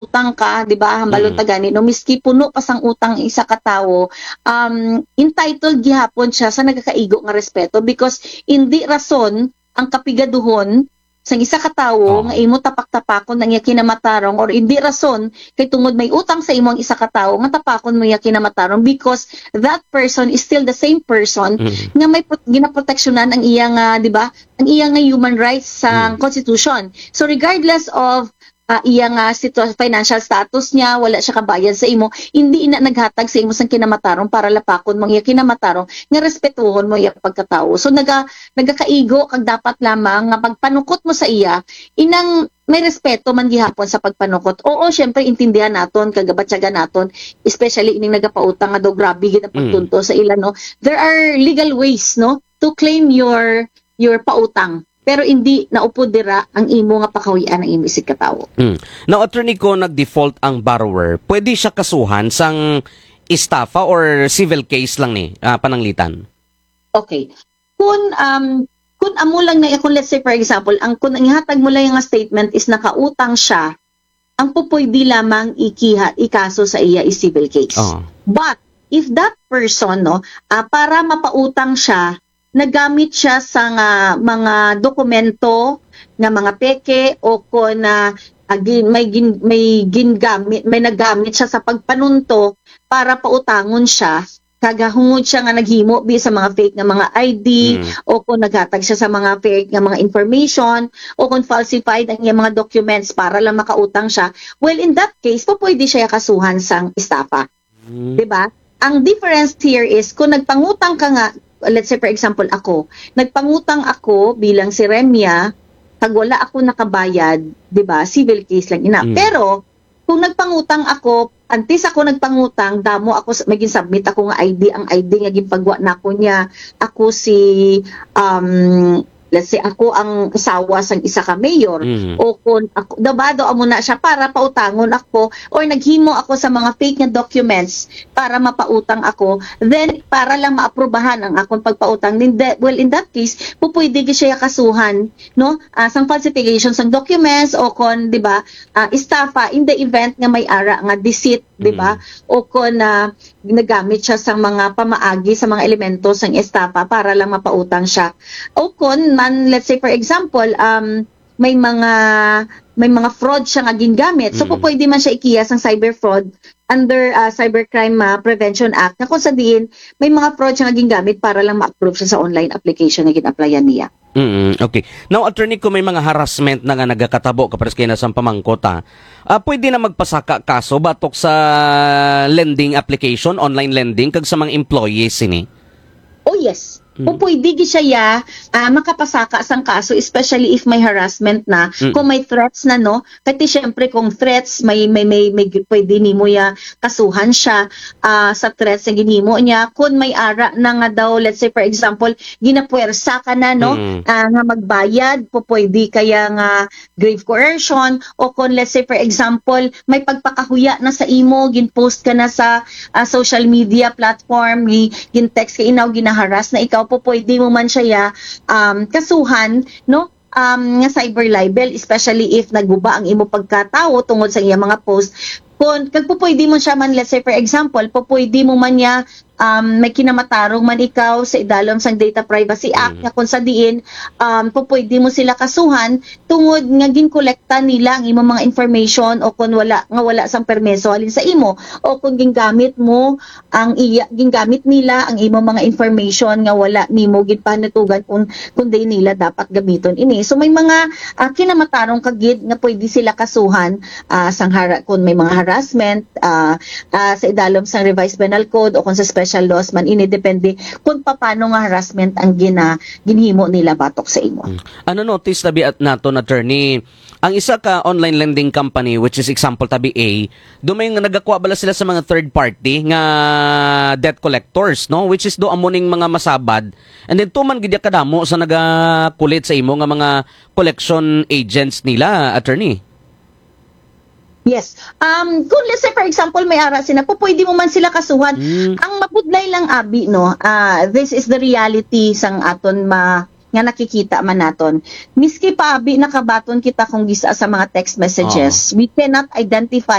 utang ka, di ba, hambalon tagani, no, miski puno pa sang utang isa ka tawo, entitled gihapon siya sa nagakaigo nga respeto because hindi rason ang kapigaduhon sang isa ka tawo nga imo tapak-tapakon ng iya kinamatarong or hindi rason kay tungod may utang sa imo ang isa ka tawo nga tapakon mo iya kinamatarong because that person is still the same person nga may ginaproteksyonan ang iya nga, di ba, ang iya nga human rights sa constitution. So regardless of iya nga financial status niya, wala siya kabayad sa imo, hindi ina naghatag sa imo sang kinamatarong para lapakon mo iya kinamatarong nga respetuhon mo iya pagkatawo. So nagakaigo kag dapat lamang nga pagpanukot mo sa iya inang may respeto man gihapon sa pagpanukot. Oo, syempre intindihan naton kagabatyagan naton, especially ining nagapautang nga daw grabe gid ang pagtunto sa ilan, no. There are legal ways, no, to claim your pautang. Pero hindi naupod dira ang imo nga pakawian ng imo isig katawo. Now, attorney, ko nag-default ang borrower, pwede siya kasuhan sang estafa or civil case lang ni pananglitan? Okay. Kung amo lang na, kung let's say for example, kung ang ihatag mo lang yung statement is nakautang siya, ang pupwede lamang ikaso sa iya is civil case. But if that person, no, para mapautang siya, nagamit siya sa mga dokumento nga mga peke o kung may nagamit siya sa pagpanunto para pautangon siya, kagahungod siya nga naghimo sa mga fake nga mga ID o kung naghatag siya sa mga fake nga mga information o kung falsified ang mga documents para lang makautang siya, well, in that case pwede siya kasuhan sang estafa. Diba? Ang difference here is kung nagpangutang ka nga, let's say for example nagpangutang ako bilang si Remya, pag wala ako nakabayad, 'di ba? Civil case lang ina. Pero kung nagpangutang ako, antes ako nagpangutang, damo ako may submit ako nga ID, ang ID nga ginpagwa nako niya. Ako si let's say ako ang asawa sang isa ka mayor o kung ako dabado amo na siya para pautangon ako or naghimo ako sa mga fake nga documents para mapautang ako, then para lang maaprubahan ang akong pagpautang, well, in that case pupwede siya kasuhan, no, sang falsification sang documents o kung, di ba, estafa in the event nga may ara nga deceit, di ba, o kung nagamit siya sa mga pamaagi sa mga elemento sang estafa para lang mapautang siya, o kung man, let's say for example may mga fraud siya nga gingamit, so pwede man siya ikiyas ang cyber fraud under Cybercrime Prevention Act, na kung sa diin may mga fraud siya nga gingamit para lang ma-approve siya sa online application na gin-applyan niya. Okay. Now, attorney, kung may mga harassment na nga nagakatabo kapres kayo na sa pamangkot, pwede na magpasaka kaso batok sa lending application, online lending, kag sa mga employees ini? Oh yes. Pwede siya makapasaka sang kaso, especially if may harassment na, kung may threats na, no, kasi syempre kung threats may pwede nimo ya kasuhan siya sa threats na ginimo niya. Kung may ara na nga daw, let's say for example ginapuwersa ka na, no, nga magbayad, pwede kaya nga grave coercion, o kung let's say for example may pagpakahuya na sa imo, ginpost ka na sa social media platform, gintext ka inaw, ginaharas na ikaw, pwede mo man siya kasuhan, no, nga cyber libel, especially if naguba ang imo pagkatao tungod sa iya mga post. Kung pwede mo siya man, let's say for example, pwede mo man niya may kinamatarong man ikaw sa idalom sang Data Privacy Act, nga kung sa diin pwede mo sila kasuhan tungod nga ginkolekta nila ang imong mga information, o kung wala sang permeso halin sa imo, o kung gingamit nila ang imong mga information nga wala nimo ginpanatugan kung di nila dapat gamiton ini. So may mga kinamatarong kagid nga pwede sila kasuhan kung may mga harassment sa idalom sang Revised Penal Code o kung sa special laws man, ini depende kung paano nga harassment ang ginhimo nila batok sa imo. Ano notice tabi at nato, attorney, ang isa ka online lending company, which is example tabi A, dumay nga nagakuha bala sila sa mga third party nga debt collectors, no, which is do amuning mga masabad, and then tuman gid kadamo sa nagakulit sa imo nga mga collection agents nila, attorney. Yes. Kung let's say for example may ara sila, pwede mo man sila kasuhan. Ang mapudlay lang abi, no, this is the reality sang aton nga nakikita man naton. Miski pa abi nakabaton kita kung gisa sa mga text messages, we cannot identify